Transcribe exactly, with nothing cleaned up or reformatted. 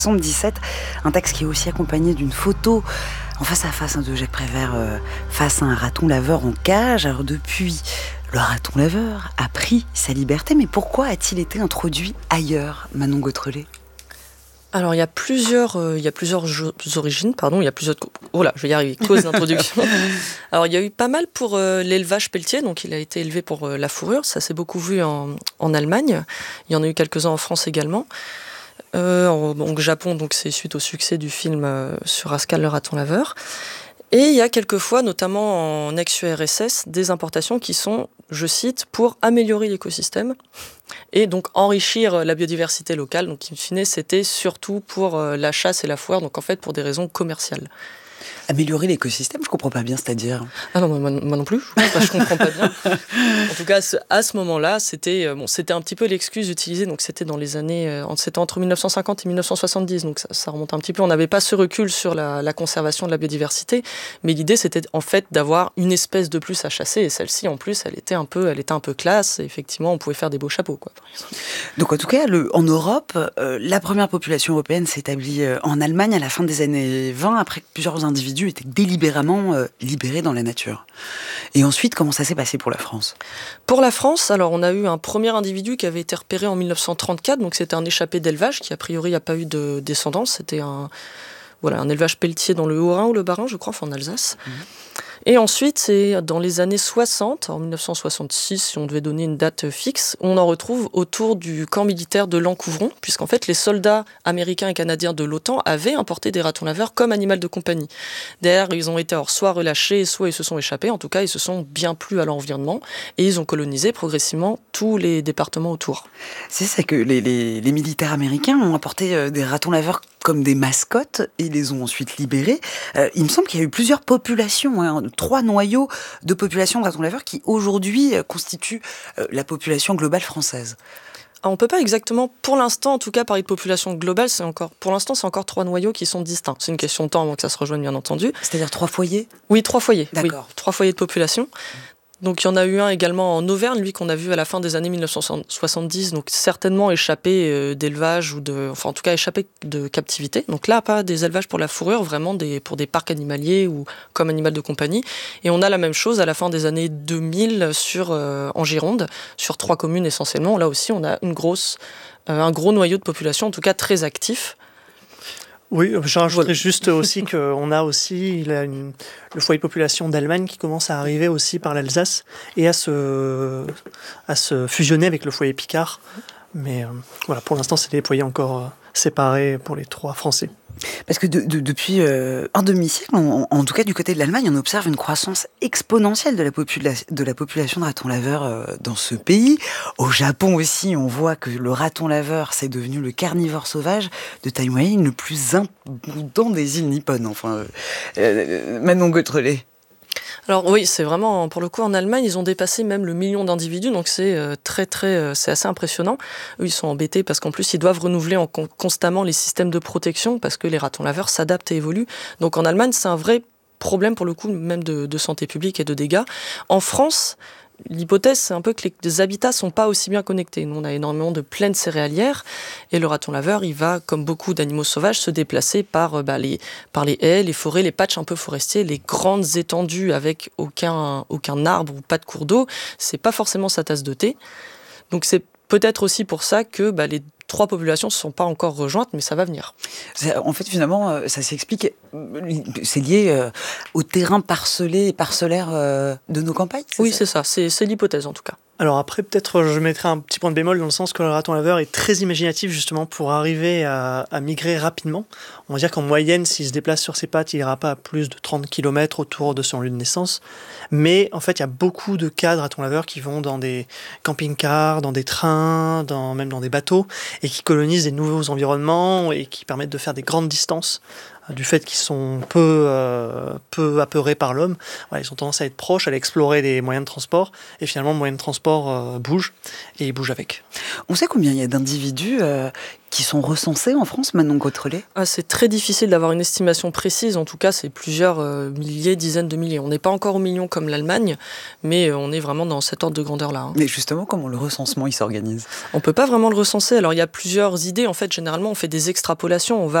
soixante-dix-sept, un texte qui est aussi accompagné d'une photo en face à face hein, de Jacques Prévert euh, face à un raton laveur en cage. Alors depuis, le raton laveur a pris sa liberté, mais pourquoi a-t-il été introduit ailleurs, Manon Gautrelet ? Alors il y a plusieurs, euh, il y a plusieurs jo- origines, pardon, il y a plusieurs, oh là, je vais y arriver, causes d'introduction. Alors il y a eu pas mal pour euh, l'élevage pelletier, donc il a été élevé pour euh, la fourrure, ça s'est beaucoup vu en, en Allemagne, il y en a eu quelques-uns en France également. Euh, en, donc Japon, donc c'est suite au succès du film euh, sur Rascal le raton laveur. Et il y a quelquefois, notamment en ex-U R S S, des importations qui sont, je cite, pour améliorer l'écosystème et donc enrichir la biodiversité locale. Donc in fine, c'était surtout pour euh, la chasse et la foire, donc en fait pour des raisons commerciales. Améliorer l'écosystème, je comprends pas bien, c'est-à-dire... Ah non, moi, moi non plus, je, je comprends pas bien. En tout cas, à ce moment-là, c'était, bon, c'était un petit peu l'excuse utilisée, donc c'était dans les années, c'était entre dix-neuf cent cinquante et dix-neuf cent soixante-dix, donc ça, ça remonte un petit peu. On n'avait pas ce recul sur la, la conservation de la biodiversité, mais l'idée c'était en fait d'avoir une espèce de plus à chasser, et celle-ci en plus, elle était un peu, elle était un peu classe, et effectivement, on pouvait faire des beaux chapeaux, quoi, par exemple. Donc en tout cas, le, en Europe, euh, la première population européenne s'établit euh, en Allemagne à la fin des années vingt, après que plusieurs individus étaient délibérément euh, libérés dans la nature. Et ensuite, comment ça s'est passé pour la France ? Pour la France, alors on a eu un premier individu qui avait été repéré en dix-neuf cent trente-quatre, donc c'était un échappé d'élevage qui a priori n'a pas eu de descendance, c'était un, voilà, un élevage pelletier dans le Haut-Rhin ou le Bas-Rhin, je crois, enfin en Alsace. Mmh. Et ensuite, c'est dans les années soixante, en dix-neuf cent soixante-six, si on devait donner une date fixe, on en retrouve autour du camp militaire de Lancouvron, puisqu'en fait, les soldats américains et canadiens de l'OTAN avaient importé des ratons laveurs comme animal de compagnie. Derrière, ils ont été alors soit relâchés, soit ils se sont échappés. En tout cas, ils se sont bien plu à l'environnement et ils ont colonisé progressivement tous les départements autour. C'est ça que les, les, les militaires américains ont apporté des ratons laveurs comme des mascottes et ils les ont ensuite libérés. Euh, il me semble qu'il y a eu plusieurs populations, hein, trois noyaux de population de ratons laveurs qui aujourd'hui euh, constituent euh, la population globale française. Alors, on ne peut pas exactement, pour l'instant en tout cas, parler de population globale, c'est encore, pour l'instant c'est encore trois noyaux qui sont distincts. C'est une question de temps avant que ça se rejoigne bien entendu. C'est-à-dire trois foyers ? Oui, trois foyers. D'accord. Oui, trois foyers de population. Donc il y en a eu un également en Auvergne, lui qu'on a vu à la fin des années dix-neuf cent soixante-dix, donc certainement échappé euh, d'élevage ou de, enfin en tout cas échappé de captivité. Donc là pas des élevages pour la fourrure, vraiment des pour des parcs animaliers ou comme animal de compagnie. Et on a la même chose à la fin des années deux mille sur euh, en Gironde, sur trois communes essentiellement. Là aussi on a une grosse, euh, un gros noyau de population, en tout cas très actif. Oui, je rajouterais juste aussi qu'on a aussi il a une, le foyer de population d'Allemagne qui commence à arriver aussi par l'Alsace et à se, à se fusionner avec le foyer Picard. Mais euh, voilà, pour l'instant, c'est des foyers encore euh, séparés pour les trois Français. Parce que de, de, depuis euh, un demi-siècle, en, en tout cas du côté de l'Allemagne, on observe une croissance exponentielle de la, popula- de la population de ratons laveurs euh, dans ce pays. Au Japon aussi, on voit que le raton laveur, c'est devenu le carnivore sauvage de taille moyenne le plus abondant des îles nippones. Enfin, euh, euh, Manon Gautrelet. Alors oui, c'est vraiment, pour le coup, en Allemagne, ils ont dépassé même le million d'individus, donc c'est euh, très, très, euh, c'est assez impressionnant. Eux, ils sont embêtés parce qu'en plus, ils doivent renouveler en, con, constamment les systèmes de protection parce que les ratons laveurs s'adaptent et évoluent. Donc en Allemagne, c'est un vrai problème, pour le coup, même de, de santé publique et de dégâts. En France, l'hypothèse, c'est un peu que les habitats sont pas aussi bien connectés. Nous, on a énormément de plaines céréalières et le raton laveur, il va, comme beaucoup d'animaux sauvages, se déplacer par, bah, les, par les haies, les forêts, les patchs un peu forestiers, les grandes étendues avec aucun, aucun arbre ou pas de cours d'eau. C'est pas forcément sa tasse de thé. Donc c'est peut-être aussi pour ça que bah, les trois populations ne sont pas encore rejointes, mais ça va venir. En fait, finalement, ça s'explique, c'est lié euh, au terrain parcelé et parcellaire euh, de nos campagnes, c'est Oui, ça c'est ça, c'est, c'est l'hypothèse en tout cas. Alors après, peut-être je mettrai un petit point de bémol dans le sens que le raton laveur est très imaginatif justement pour arriver à, à migrer rapidement. On va dire qu'en moyenne, s'il se déplace sur ses pattes, il n'ira pas à plus de trente kilomètres autour de son lieu de naissance. Mais en fait, il y a beaucoup de cas de ratons laveurs qui vont dans des camping-cars, dans des trains, dans, même dans des bateaux, et qui colonisent des nouveaux environnements et qui permettent de faire des grandes distances du fait qu'ils sont peu, euh, peu apeurés par l'homme. Voilà, ils ont tendance à être proches, à aller explorer des moyens de transport, et finalement le moyen de transport euh, bouge, et ils bougent avec. On sait combien il y a d'individus euh, qui sont recensés en France, Manon Gautrelet? Ah, c'est très difficile d'avoir une estimation précise, en tout cas c'est plusieurs euh, milliers, dizaines de milliers. On n'est pas encore au million comme l'Allemagne, mais euh, on est vraiment dans cet ordre de grandeur-là. Hein. Mais justement, comment le recensement il s'organise? On ne peut pas vraiment le recenser, alors il y a plusieurs idées, en fait généralement on fait des extrapolations, on va